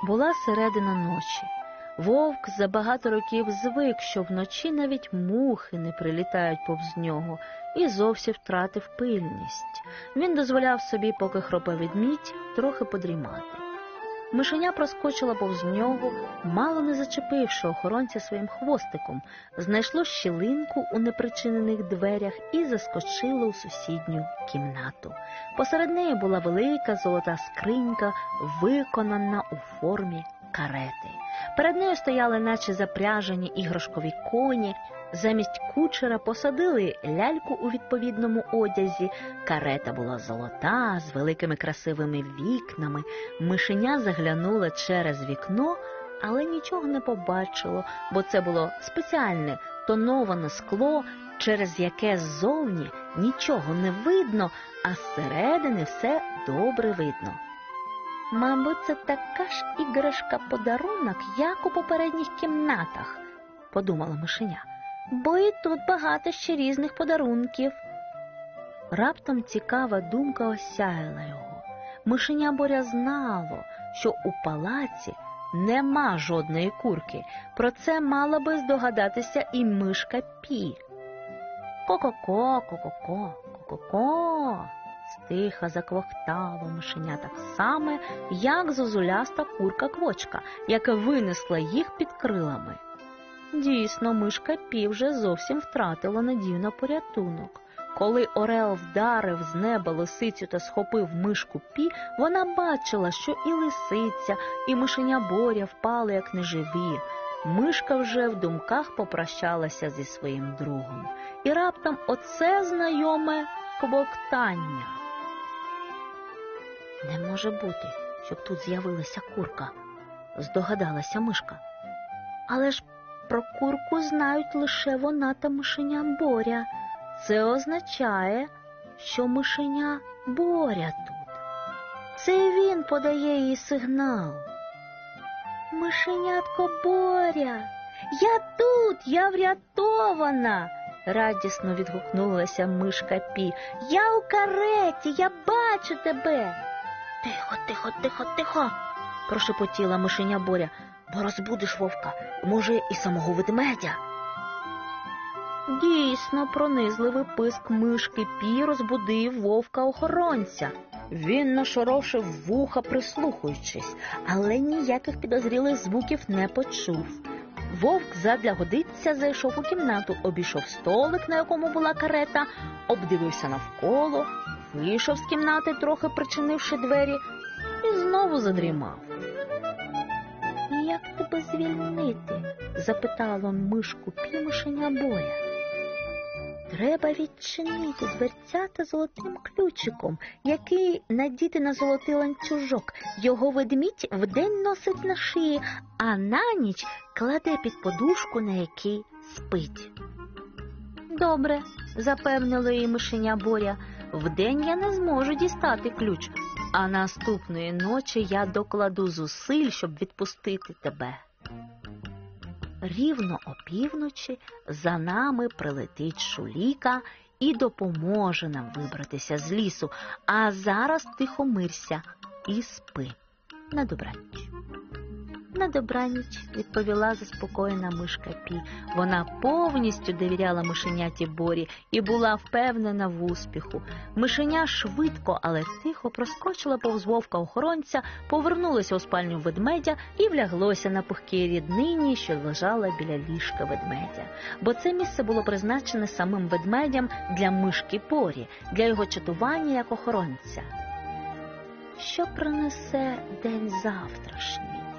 Була середина ночі. Вовк за багато років звик, що вночі навіть мухи не прилітають повз нього, і зовсім втратив пильність. Він дозволяв собі, поки хропе ведмідь, трохи подрімати. Мишеня проскочила повз нього, мало не зачепивши охоронця своїм хвостиком, знайшло щілинку у непричинених дверях і заскочило у сусідню кімнату. Посеред неї була велика золота скринька, виконана у формі карети. Перед нею стояли наче запряжені іграшкові коні, замість кучера посадили ляльку у відповідному одязі. Карета була золота, з великими красивими вікнами. Мишеня заглянула через вікно, але нічого не побачило, бо це було спеціальне тоноване скло, через яке ззовні нічого не видно, а зсередини все добре видно. «Мабуть, це така ж іграшка-подарунок, як у попередніх кімнатах», – подумала мишеня, – «бо і тут багато ще різних подарунків». Раптом цікава думка осяяла його. Мишеня Боря знало, що у палаці нема жодної курки. Про це мала би здогадатися і мишка Пі. «Ко-ко-ко, ко-ко-ко, ко-ко-ко», стиха заквохтало мишеня так само, як зозуляста курка-квочка, яка винесла їх під крилами. Дійсно, мишка Пі вже зовсім втратила надію на порятунок. Коли орел вдарив з неба лисицю та схопив мишку Пі, вона бачила, що і лисиця, і мишеня Боря впали як неживі. Мишка вже в думках попрощалася зі своїм другом. І раптом оце знайоме квоктання. «Не може бути, щоб тут з'явилася курка», – здогадалася мишка. «Але ж про курку знають лише вона та мишеня Боря. Це означає, що мишеня Боря тут. Це він подає їй сигнал». «Мишенятко Боря! Я тут! Я врятована!» – радісно відгукнулася мишка Пі. «Я у кареті! Я бачу тебе!» «Тихо, тихо, тихо, тихо!» – прошепотіла мишеня Боря. «Бо розбудиш вовка, може, і самого ведмедя». Дійсно, пронизливий писк мишки Пі розбудив вовка-охоронця. Він нашорошив вуха, прислухаючись, але ніяких підозрілих звуків не почув. Вовк задля годиться зайшов у кімнату, обійшов столик, на якому була карета, обдивився навколо, вийшов з кімнати, трохи причинивши двері, і знову задрімав. «Як тебе звільнити?» – запитало мишку Пі мишеня Боря. «Треба відчинити дверцята золотим ключиком, який надіти на золотий ланцюжок. Його ведмідь вдень носить на шиї, а на ніч кладе під подушку, на якій спить». «Добре», – запевнило її мишеня Боря, – «вдень я не зможу дістати ключ, а наступної ночі я докладу зусиль, щоб відпустити тебе». Рівно опівночі за нами прилетить Шуліка і допоможе нам вибратися з лісу. А зараз тихомирся і спи. На добраніч. «На добраніч», – відповіла заспокоєна мишка Пі. Вона повністю довіряла мишеняті Борі і була впевнена в успіху. Мишеня швидко, але тихо проскочила повз вовка-охоронця, повернулася у спальню ведмедя і вляглося на пухкій ріднині, що лежала біля ліжка ведмедя. Бо це місце було призначене самим ведмедям для мишки Борі, для його чатування як охоронця. Що принесе день завтрашній?